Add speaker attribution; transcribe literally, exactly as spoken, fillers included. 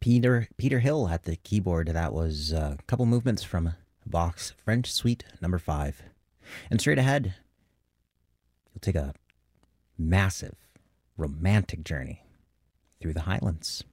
Speaker 1: Peter Peter Hill at the keyboard. That was uh, a couple movements from Bach's French Suite Number Five. And straight ahead, you'll take a massive romantic journey through the Highlands.